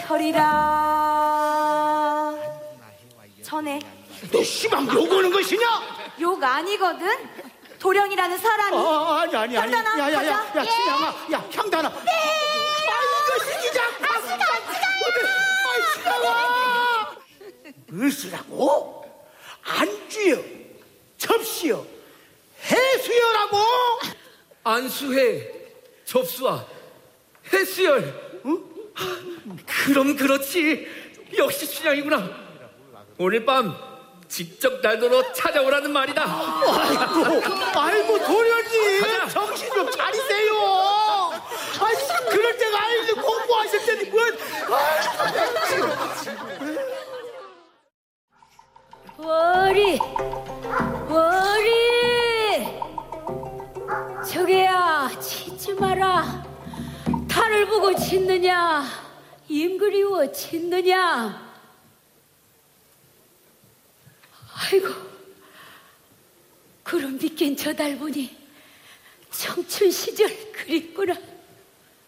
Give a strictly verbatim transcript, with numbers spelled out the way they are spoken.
처리라. 전에 너 씨방 욕하는 것이냐? 욕 아니거든. 도령이라는 사람이. 아, 아니 아니 아니. 향단아, 야야야, 가자. 야 친양아, 야 향단아. 네. 아이고 시기장. 아씨 같이 가요. 무엇이라고? 안주여, 접시여, 해수여라고? 안수해, 접수와 해수열. 응? 그럼 그렇지. 역시 춘향이구나. 오늘 밤 직접 날도로 찾아오라는 말이다. 아이고, 아이고 도련님, 가자. 정신 좀 차리세요. 아이, 그럴 때가 아닌데 공부하실 때는 뭔? 월이, 월이, 저기야, 치지 마라. 달을 보고 짖느냐, 임 그리워 짖느냐. 아이고, 그럼 믿긴 저 달 보니 청춘 시절 그립구나.